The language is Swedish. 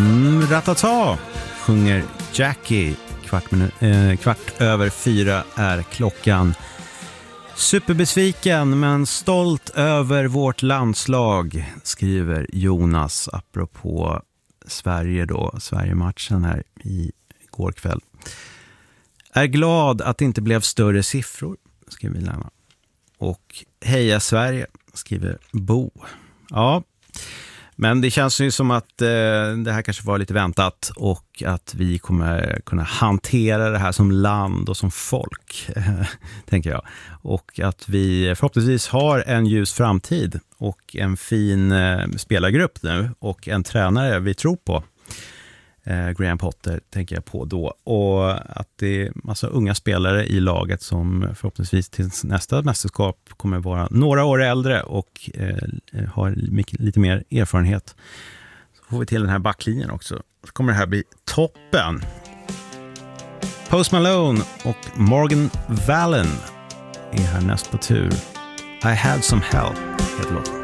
Ratata sjunger Jackie. 4:15 är klockan. Superbesviken men stolt över vårt landslag, skriver Jonas apropå Sverige då, Sverige-matchen här i går kväll. Är glad att det inte blev större siffror, skriver Lena. Och heja Sverige, skriver Bo. Ja, men det känns ju som att det här kanske var lite väntat och att vi kommer kunna hantera det här som land och som folk, tänker jag. Och att vi förhoppningsvis har en ljus framtid och en fin spelargrupp nu och en tränare vi tror på. Graham Potter tänker jag på då, och att det är massa unga spelare i laget som förhoppningsvis till nästa mästerskap kommer vara några år äldre och har lite mer erfarenhet. Så får vi till den här backlinjen också, så kommer det här bli toppen. Post Malone och Morgan Wallen är här näst på tur. I had some help, heter låten.